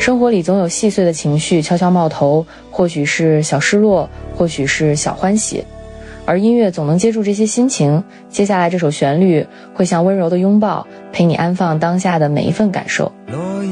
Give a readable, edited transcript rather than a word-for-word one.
生活里总有细碎的情绪悄悄冒头，或许是小失落，或许是小欢喜，而音乐总能接住这些心情。接下来这首旋律会像温柔的拥抱，陪你安放当下的每一份感受。